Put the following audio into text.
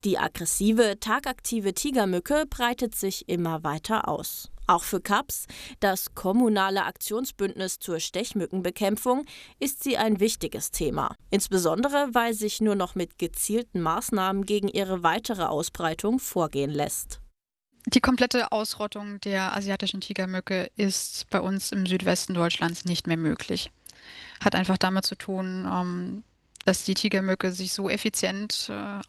Die aggressive, tagaktive Tigermücke breitet sich immer weiter aus. Auch für KAPS, das kommunale Aktionsbündnis zur Stechmückenbekämpfung, ist sie ein wichtiges Thema. Insbesondere, weil sich nur noch mit gezielten Maßnahmen gegen ihre weitere Ausbreitung vorgehen lässt. Die komplette Ausrottung der asiatischen Tigermücke ist bei uns im Südwesten Deutschlands nicht mehr möglich. Hat einfach damit zu tun, dass die Tigermücke sich so effizient